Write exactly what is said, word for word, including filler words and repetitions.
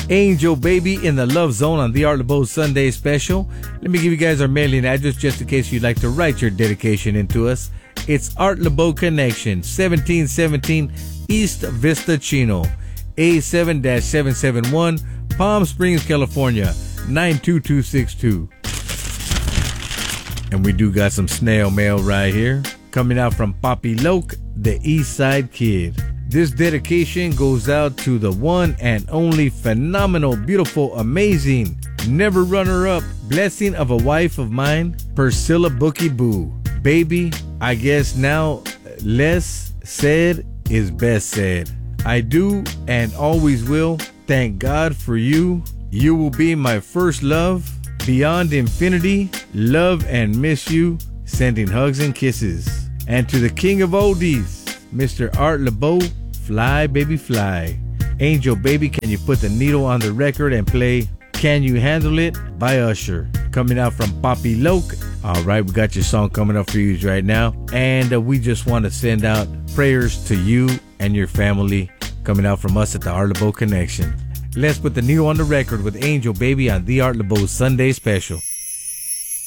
Angel Baby in the Love Zone on the Art LeBeau Sunday Special. Let me give you guys our mailing address just in case you'd like to write your dedication into us. It's Art LeBeau Connection, seventeen seventeen East Vista Chino, A seven seven seven one, Palm Springs, California, nine two two six two. And we do got some snail mail right here, coming out from Poppy Loke, the East Side Kid. This dedication goes out to the one and only phenomenal, beautiful, amazing, never runner-up, blessing of a wife of mine, Priscilla Bookie Boo. Baby, I guess now less said is best said. I do and always will thank God for you. You will be my first love. Beyond infinity, love and miss you, sending hugs and kisses. And to the king of oldies, Mister Art LeBeau, fly baby fly. Angel Baby, can you put the needle on the record and play Can You Handle It by Usher, coming out from Poppy Loke. All right, we got your song coming up for you right now. And uh, we just want to send out prayers to you and your family, coming out from us at the Art LeBeau Connection. Let's put the needle on the record with Angel Baby on the Art LeBeau Sunday Special.